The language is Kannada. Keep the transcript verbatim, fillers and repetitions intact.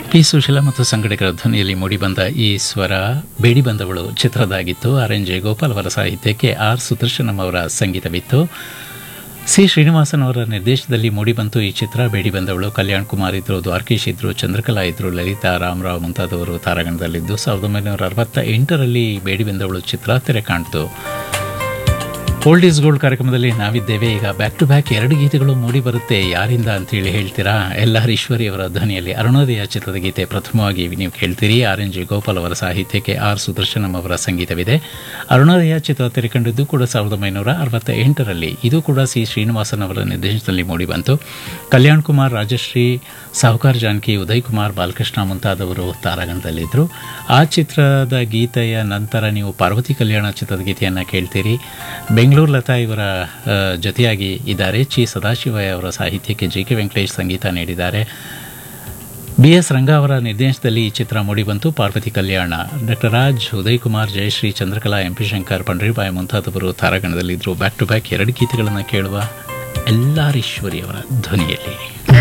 ಪಿ ಸುಶೀಲಾ ಮತ್ತು ಸಂಗಡಿಗರ ಧ್ವನಿಯಲ್ಲಿ ಮೂಡಿಬಂದ ಈ ಸ್ವರ ಬೇಡಿ ಬಂದವಳು ಚಿತ್ರದಾಗಿತ್ತು. ಆರ್ ಎನ್ ಜಯಗೋಪಾಲ್ ಅವರ ಸಾಹಿತ್ಯಕ್ಕೆ ಆರ್ ಸುದರ್ಶನಂ ಅವರ ಸಂಗೀತವಿತ್ತು. ಸಿ ಶ್ರೀನಿವಾಸನ್ ಅವರ ನಿರ್ದೇಶನದಲ್ಲಿ ಮೂಡಿಬಂತು ಈ ಚಿತ್ರ. ಬೇಡಿ ಬಂದವಳು. ಕಲ್ಯಾಣ್ ಕುಮಾರ್ ಇದ್ರು, ದ್ವಾರಕೀಶ್ ಇದ್ರು, ಚಂದ್ರಕಲಾ ಇದ್ರು, ಲಲಿತಾ, ರಾಮರಾವ್ ಮುಂತಾದವರು ತಾರಾಗಣದಲ್ಲಿದ್ದು ಸಾವಿರದ ಒಂಬೈನೂರ ಅರವತ್ತ ಎಂಟರಲ್ಲಿ ಬೇಡಿ ಬಂದವಳು ಚಿತ್ರ ತೆರೆ ಕಾಣ್ತು. ಓಲ್ಡ್ ಈಸ್ ಗೋಲ್ಡ್ ಕಾರ್ಯಕ್ರಮದಲ್ಲಿ ನಾವಿದ್ದೇವೆ. ಈಗ ಬ್ಯಾಕ್ ಟು ಬ್ಯಾಕ್ ಎರಡು ಗೀತೆಗಳು ಮೂಡಿ ಬರುತ್ತೆ. ಯಾರಿಂದ ಅಂತೇಳಿ ಹೇಳ್ತೀರಾ? ಎಲ್ ಆರ್ ಈಶ್ವರಿ ಅವರ ಧ್ವನಿಯಲ್ಲಿ ಅರುಣೋದಯ ಚಿತ್ರದ ಗೀತೆ ಪ್ರಥಮವಾಗಿ ನೀವು ಕೇಳ್ತೀರಿ. ಆರ್ ಎನ್ ಜಿ ಗೋಪಾಲ್ ಅವರ ಸಾಹಿತ್ಯಕ್ಕೆ ಆರ್ ಸುದರ್ಶನಂ ಅವರ ಸಂಗೀತವಿದೆ. ಅರುಣೋದಯ ಚಿತ್ರ ತೆರೆಕಂಡಿದ್ದು ಕೂಡ ಸಾವಿರದ ಒಂಬೈನೂರ ಅರವತ್ತ ಎಂಟರಲ್ಲಿ. ಇದು ಕೂಡ ಸಿ ಶ್ರೀನಿವಾಸನ್ ಅವರ ನಿರ್ದೇಶನದಲ್ಲಿ ಮೂಡಿಬಂತು. ಕಲ್ಯಾಣ್ ಕುಮಾರ್, ರಾಜಶ್ರೀ, ಸಾಹುಕಾರ್ ಜಾನಕಿ, ಉದಯ್ ಕುಮಾರ್, ಬಾಲಕೃಷ್ಣ ಮುಂತಾದವರು ತಾರಾಗಣದಲ್ಲಿದ್ದರು. ಆ ಚಿತ್ರದ ಗೀತೆಯ ನಂತರ ನೀವು ಪಾರ್ವತಿ ಕಲ್ಯಾಣ ಚಿತ್ರದ ಗೀತೆಯನ್ನು ಕೇಳ್ತೀರಿ. ಬೆಂಗಳೂರು ಲತಾ ಇವರ ಜೊತೆಯಾಗಿ ಇದ್ದಾರೆ. ಚಿ ಸದಾಶಿವಯ್ಯ ಅವರ ಸಾಹಿತ್ಯಕ್ಕೆ ಜಿ ಕೆ ವೆಂಕಟೇಶ್ ಸಂಗೀತ ನೀಡಿದ್ದಾರೆ. ಬಿ ಎಸ್ ರಂಗ ಅವರ ನಿರ್ದೇಶನದಲ್ಲಿ ಈ ಚಿತ್ರ ಮೂಡಿಬಂತು. ಪಾರ್ವತಿ ಕಲ್ಯಾಣ. Doctor Raj, Uday Kumar, Jayashree, Chandrakala, M P Shankar, Pandaribai ಮುಂತಾದವರು ತಾರಾಗಣದಲ್ಲಿದ್ದರು. ಬ್ಯಾಕ್ ಟು ಬ್ಯಾಕ್ ಎರಡು ಗೀತೆಗಳನ್ನು ಕೇಳುವ ಎಲ್ ಆರ್ ಈಶ್ವರಿ ಅವರ ಧ್ವನಿಯಲ್ಲಿ.